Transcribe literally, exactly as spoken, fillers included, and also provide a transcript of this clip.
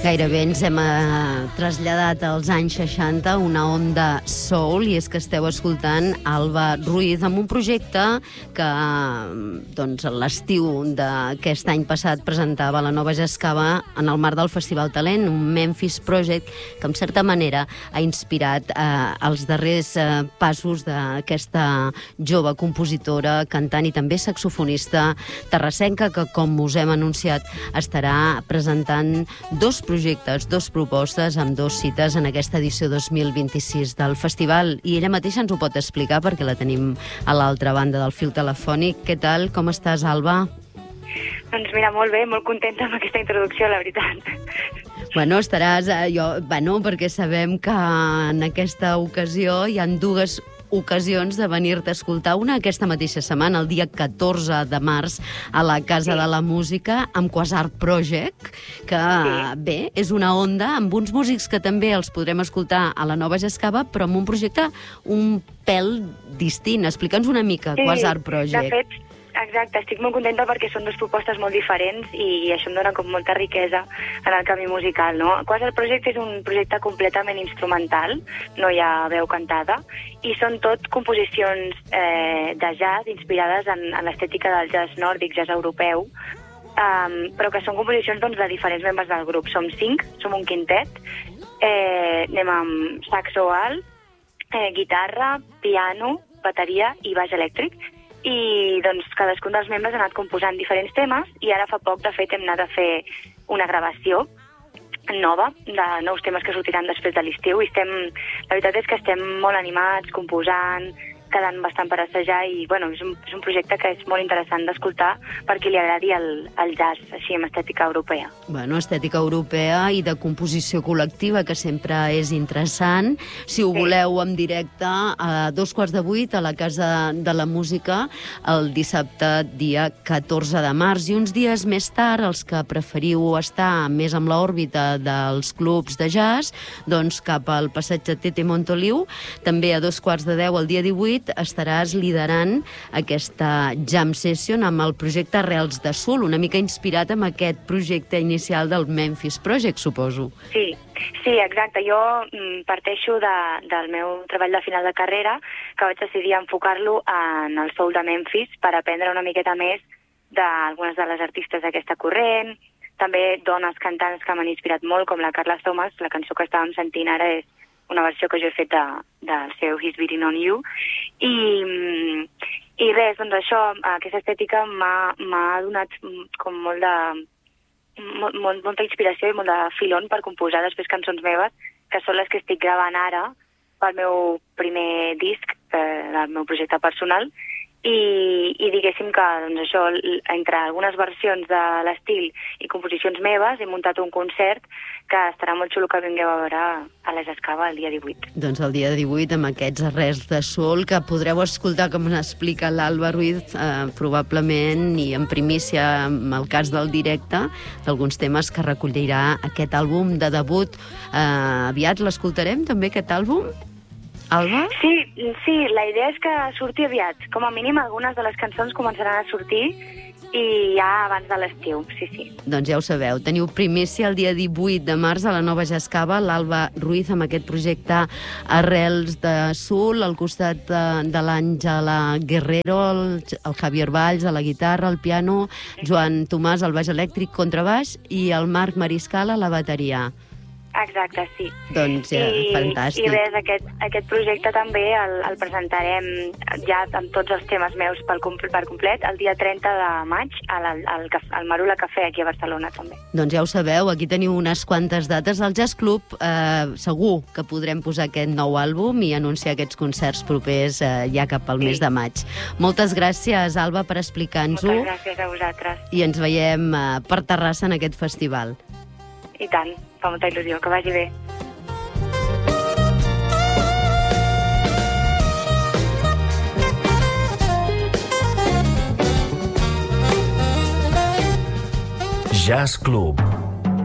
Gairebé ens hem eh, traslladat als anys seixanta, una onda soul, i és que esteu escoltant Alba Ruiz amb un projecte que doncs, l'estiu d'aquest any passat presentava la Nova Jascava en el marc del Festival Talent, un Memphis Project que en certa manera ha inspirat eh, els darrers eh, passos d'aquesta jove compositora, cantant i també saxofonista terrassenca que, com us hem anunciat, estarà presentant dos projectes, dos propostes amb dos cites en aquesta edició dos mil vint-i-sis del festival, i ella mateixa ens ho pot explicar perquè la tenim a l'altra banda del fil telefònic. Què tal? Com estàs, Alba? Doncs mira, molt bé, molt contenta amb aquesta introducció, la veritat. Bueno, estaràs... Eh, jo, bueno, perquè sabem que en aquesta ocasió hi han dues ocasions de venir-te a escoltar, una aquesta mateixa setmana, el dia catorze de març, a la Casa sí. de la Música, amb Quasar Project, que, sí. bé, és una onda amb uns músics que també els podrem escoltar a la Nova Jascava, però amb un projecte un pèl distint. Explica'ns una mica, sí, Quasar Project. De fet, exacte, estic molt contenta perquè són dues propostes molt diferents i això em dona com molta riquesa en el camí musical, no? Quasar Project és un projecte completament instrumental, no hi ha veu cantada, i són tot composicions eh, de jazz inspirades en, en l'estètica del jazz nòrdic, jazz europeu, um, però que són composicions doncs, de diferents membres del grup. Som cinc, som un quintet, eh, anem amb saxo alt, eh, guitarra, piano, bateria i baix elèctric, i doncs cadascun dels membres ha anat composant diferents temes i ara fa poc, de fet, hem anat a fer una gravació nova de nous temes que sortiran després de l'estiu i estem, la veritat és que estem molt animats, composant, quedant bastant per assajar i, bueno, és un, és un projecte que és molt interessant d'escoltar per qui li agradi el, el jazz, així, amb estètica europea. Bueno, estètica europea i de composició col·lectiva, que sempre és interessant. Si ho sí. voleu en directe, a dos quarts de vuit a la Casa de la Música, el dissabte, dia catorze de març. I uns dies més tard, els que preferiu estar més amb l'òrbita dels clubs de jazz, doncs cap al passatge Tete Montoliu, també a dos quarts de deu, el dia divuit, estaràs liderant aquesta jam session amb el projecte Arrels de Sul, una mica inspirat amb aquest projecte inicial del Memphis Project, suposo. Sí, sí, exacte. Jo mm, parteixo de, del meu treball de final de carrera, que vaig decidir enfocar-lo en el soul de Memphis per aprendre una miqueta més d'algunes de les artistes d'aquesta corrent, també dones cantants que m'han inspirat molt, com la Carla Thomas. La cançó que estàvem sentint ara és una versió que jo he fet de, del seu He's Beating on You, i, i res, doncs això, aquesta estètica m'ha donat com molt de, molt, molt, molta inspiració i molt de filon per composar després cançons meves, que són les que estic gravant ara pel meu primer disc, eh, del meu projecte personal, i, i diguéssim que doncs això, entre algunes versions de l'estil i composicions meves he muntat un concert que estarà molt xulo que vingueu a veure a la Jascava el dia divuit. Doncs el dia divuit amb aquests Arrels de Sol que podreu escoltar, com explica l'Alba Ruiz, eh, probablement i en primícia en el cas del directe, d'alguns temes que recollirà aquest àlbum de debut. Eh, aviat l'escoltarem també, aquest àlbum? Alba? Sí, sí, la idea és que surti aviat. Com a mínim, algunes de les cançons començaran a sortir i ja abans de l'estiu, sí, sí. Doncs ja ho sabeu, teniu primícia el dia divuit de març a la Nova Jascava, l'Alba Ruiz amb aquest projecte Arrels de Sul, al costat de, de l'Àngela Guerrero, el, el Javier Valls a la guitarra, al piano, Joan Tomàs al baix elèctric, contrabaix, i el Marc Mariscal a la bateria. Exacte, sí. Doncs ja, I, fantàstic. I res, aquest, aquest projecte també el, el presentarem ja amb tots els temes meus pel, per complet el dia trenta de maig al, al, al Marula Cafè aquí a Barcelona també. Doncs ja ho sabeu, aquí teniu unes quantes dates al Jazz Club. Eh, segur que podrem posar aquest nou àlbum i anunciar aquests concerts propers eh, ja cap al sí. mes de maig. Moltes gràcies, Alba, per explicar-nos-ho. Moltes gràcies a vosaltres. I ens veiem eh, per Terrassa en aquest festival. I tant, fa molta il·lusió, que vagi bé. Jazz Club.